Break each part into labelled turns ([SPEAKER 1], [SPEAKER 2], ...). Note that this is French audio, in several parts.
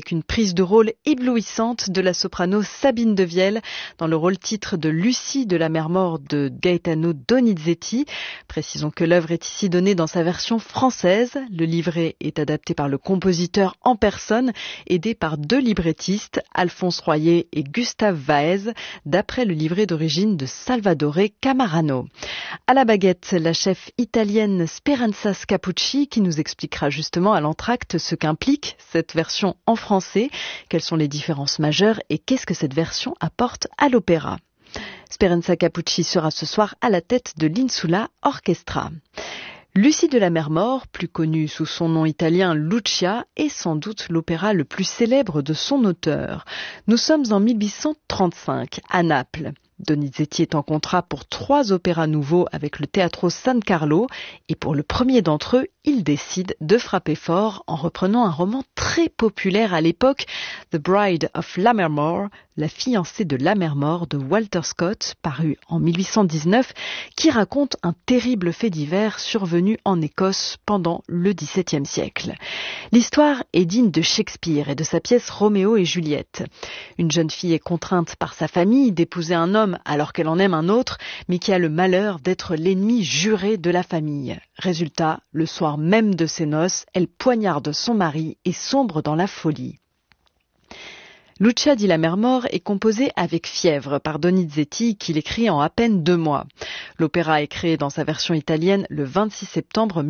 [SPEAKER 1] avec une prise de rôle éblouissante de la soprano Sabine Devielle dans le rôle titre de Lucie de la mer Morte de Gaetano Donizetti. Précisons que l'œuvre est ici donnée dans sa version française. Le livret est adapté par le compositeur en personne, aidé par 2 librettistes, Alphonse Royer et Gustave Vaez, d'après le livret d'origine de Salvatore Camarano. À la baguette, la chef italienne Speranza Scapucci qui nous expliquera justement à l'entracte ce qu'implique cette version en français, quelles sont les différences majeures et qu'est-ce que cette version apporte à l'opéra. Speranza Scapucci sera ce soir à la tête de l'Insula Orchestra. Lucie de la mer Morte, plus connue sous son nom italien Lucia, est sans doute l'opéra le plus célèbre de son auteur. Nous sommes en 1835, à Naples. Donizetti est en contrat pour 3 opéras nouveaux avec le Teatro San Carlo et pour le premier d'entre eux, il décide de frapper fort en reprenant un roman très populaire à l'époque, The Bride of Lammermoor, la fiancée de Lammermoor de Walter Scott, paru en 1819, qui raconte un terrible fait divers survenu en Écosse pendant le XVIIe siècle. L'histoire est digne de Shakespeare et de sa pièce Roméo et Juliette. Une jeune fille est contrainte par sa famille d'épouser un homme alors qu'elle en aime un autre, mais qui a le malheur d'être l'ennemi juré de la famille. Résultat, le soir même de ses noces, elle poignarde son mari et sombre dans la folie. Lucia di Lammermoor est composée avec fièvre par Donizetti qui l'écrit en à peine 2 mois. L'opéra est créé dans sa version italienne le 26 septembre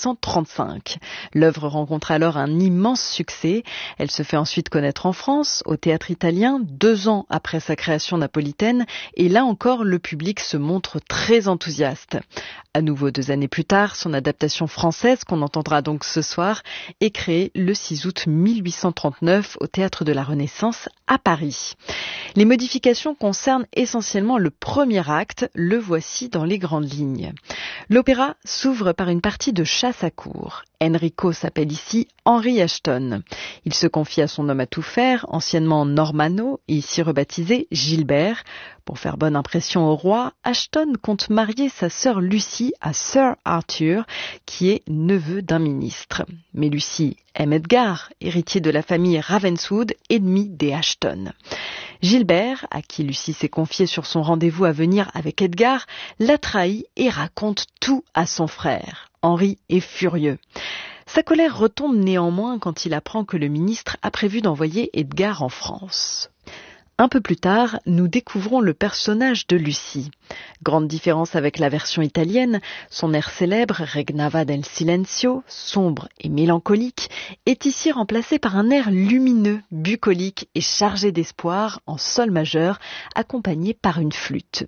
[SPEAKER 1] 1835. L'œuvre rencontre alors un immense succès. Elle se fait ensuite connaître en France, au Théâtre Italien, 2 ans après sa création napolitaine, et là encore le public se montre très enthousiaste. À nouveau 2 années plus tard, son adaptation française, qu'on entendra donc ce soir, est créée le 6 août 1839 au Théâtre de la Renaissance à Paris. Les modifications concernent essentiellement le premier acte, le voici dans les grandes lignes. L'opéra s'ouvre par une partie de chasse à courre. Enrico s'appelle ici Henry Ashton. Il se confie à son homme à tout faire, anciennement Normanno et ici rebaptisé Gilbert. Pour faire bonne impression au roi, Ashton compte marier sa sœur Lucie à Sir Arthur, qui est neveu d'un ministre. Mais Lucie aime Edgar, héritier de la famille Ravenswood, ennemi des Ashton. Gilbert, à qui Lucie s'est confiée sur son rendez-vous à venir avec Edgar, la trahit et raconte tout à son frère. Henri est furieux. Sa colère retombe néanmoins quand il apprend que le ministre a prévu d'envoyer Edgar en France. Un peu plus tard, nous découvrons le personnage de Lucie. Grande différence avec la version italienne, son air célèbre, Regnava del Silenzio, sombre et mélancolique, est ici remplacé par un air lumineux, bucolique et chargé d'espoir en sol majeur, accompagné par une flûte.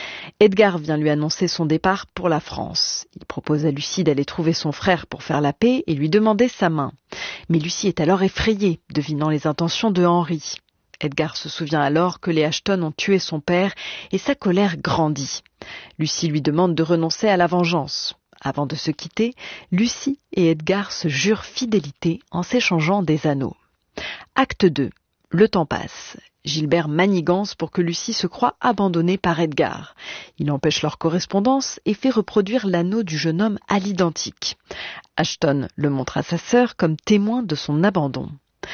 [SPEAKER 1] Edgar vient lui annoncer son départ pour la France. Il propose à Lucie d'aller trouver son frère pour faire la paix et lui demander sa main. Mais Lucie est alors effrayée, devinant les intentions de Henri. Edgar se souvient alors que les Ashton ont tué son père et sa colère grandit. Lucie lui demande de renoncer à la vengeance. Avant de se quitter, Lucie et Edgar se jurent fidélité en s'échangeant des anneaux. Acte 2. Le temps passe. Gilbert manigance pour que Lucie se croie abandonnée par Edgar. Il empêche leur correspondance et fait reproduire l'anneau du jeune homme à l'identique. Ashton le montre à sa sœur comme témoin de son abandon.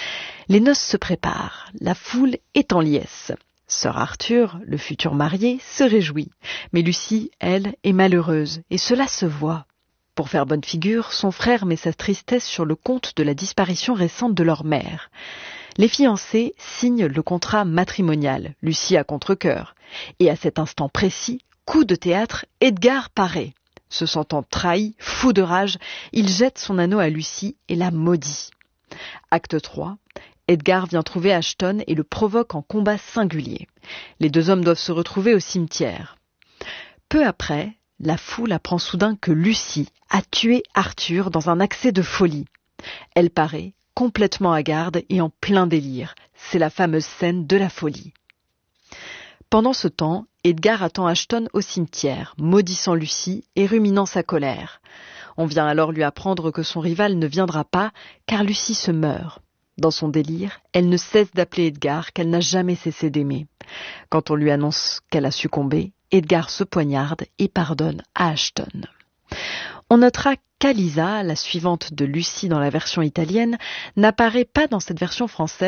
[SPEAKER 1] Les noces se préparent, la foule est en liesse. Sir Arthur, le futur marié, se réjouit. Mais Lucie, elle, est malheureuse, et cela se voit. Pour faire bonne figure, son frère met sa tristesse sur le compte de la disparition récente de leur mère. Les fiancés signent le contrat matrimonial, Lucie à contre-cœur. Et à cet instant précis, coup de théâtre, Edgar paraît. Se sentant trahi, fou de rage, il jette son anneau à Lucie et la maudit. Acte 3. Edgar vient trouver Ashton et le provoque en combat singulier. Les 2 hommes doivent se retrouver au cimetière. Peu après, la foule apprend soudain que Lucie a tué Arthur dans un accès de folie. Elle paraît complètement hagarde et en plein délire. C'est la fameuse scène de la folie. Pendant ce temps, Edgar attend Ashton au cimetière, maudissant Lucie et ruminant sa colère. On vient alors lui apprendre que son rival ne viendra pas car Lucie se meurt. Dans son délire, elle ne cesse d'appeler Edgar qu'elle n'a jamais cessé d'aimer. Quand on lui annonce qu'elle a succombé, Edgar se poignarde et pardonne à Ashton. On notera qu'Alisa, la suivante de Lucie dans la version italienne, n'apparaît pas dans cette version française.